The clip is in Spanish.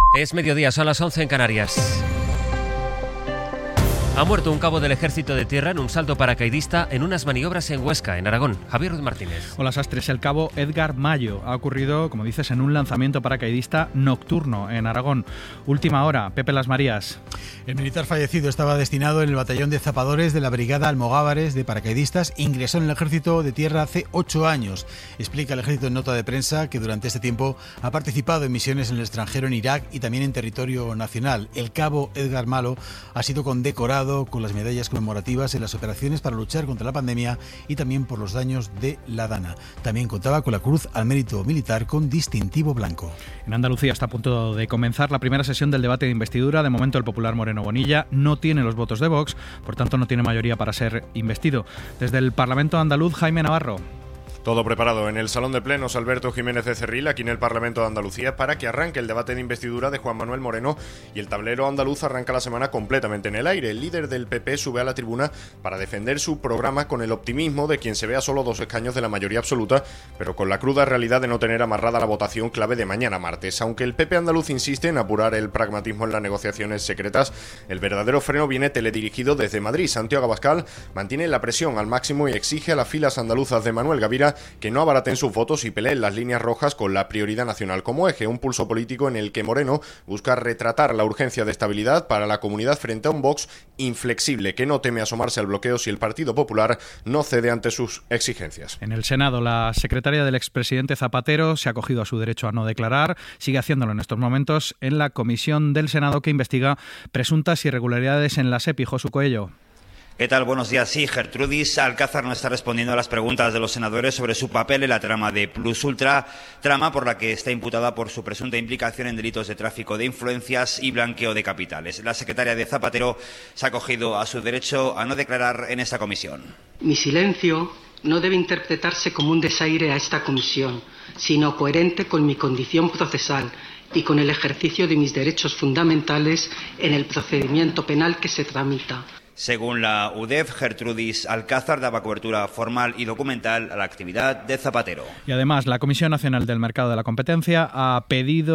Es mediodía, son las 11 en Canarias. Ha muerto un cabo del Ejército de Tierra en un salto paracaidista en unas maniobras en Huesca, en Aragón. Javier Ruiz Martínez. Hola, Sastres. El cabo Edgar Mayo ha ocurrido, como dices, en un lanzamiento paracaidista nocturno en Aragón. Última hora, Pepe Las Marías. El militar fallecido estaba destinado en el batallón de zapadores de la Brigada Almogávares de paracaidistas. Ingresó en el Ejército de Tierra hace 8 años. Explica el Ejército en nota de prensa que durante este tiempo ha participado en misiones en el extranjero, en Irak y también en territorio nacional. El cabo Edgar Mayo ha sido condecorado con las medallas conmemorativas en las operaciones para luchar contra la pandemia y también por los daños de la Dana. También contaba con la Cruz al Mérito Militar con distintivo blanco. En Andalucía está a punto de comenzar la primera sesión del debate de investidura. De momento el popular Moreno Bonilla no tiene los votos de Vox, por tanto no tiene mayoría para ser investido. Desde el Parlamento andaluz, Jaime Navarro. Todo preparado en el Salón de Plenos Alberto Jiménez de Cerril, aquí en el Parlamento de Andalucía, para que arranque el debate de investidura de Juan Manuel Moreno, y el tablero andaluz arranca la semana completamente en el aire. El líder del PP sube a la tribuna para defender su programa con el optimismo de quien se ve a solo 2 escaños de la mayoría absoluta, pero con la cruda realidad de no tener amarrada la votación clave de mañana martes. Aunque el PP andaluz insiste en apurar el pragmatismo en las negociaciones secretas, el verdadero freno viene teledirigido desde Madrid. Santiago Abascal mantiene la presión al máximo y exige a las filas andaluzas de Manuel Gavira que no abaraten sus votos y peleen las líneas rojas con la prioridad nacional como eje, un pulso político en el que Moreno busca retratar la urgencia de estabilidad para la comunidad frente a un Vox inflexible que no teme asomarse al bloqueo si el Partido Popular no cede ante sus exigencias. En el Senado, la secretaria del expresidente Zapatero se ha acogido a su derecho a no declarar, sigue haciéndolo en estos momentos en la comisión del Senado que investiga presuntas irregularidades en la SEPI. Josu Coello. ¿Qué tal? Buenos días. Sí, Gertrudis Alcázar no está respondiendo a las preguntas de los senadores sobre su papel en la trama de Plus Ultra, trama por la que está imputada por su presunta implicación en delitos de tráfico de influencias y blanqueo de capitales. La secretaria de Zapatero se ha acogido a su derecho a no declarar en esta comisión. Mi silencio no debe interpretarse como un desaire a esta comisión, sino coherente con mi condición procesal y con el ejercicio de mis derechos fundamentales en el procedimiento penal que se tramita. Según la UDEF, Gertrudis Alcázar daba cobertura formal y documental a la actividad de Zapatero. Y además, la Comisión Nacional del Mercado de la Competencia ha pedido